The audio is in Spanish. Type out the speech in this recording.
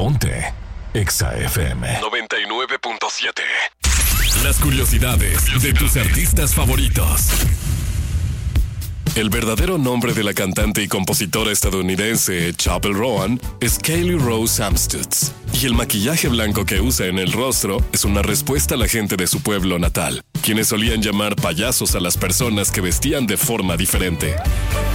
Ponte Exa FM 99.7. Las curiosidades de tus artistas favoritos. El verdadero nombre de la cantante y compositora estadounidense Chappell Roan es Kaylee Rose Amstutz, y el maquillaje blanco que usa en el rostro es una respuesta a la gente de su pueblo natal, quienes solían llamar payasos a las personas que vestían de forma diferente.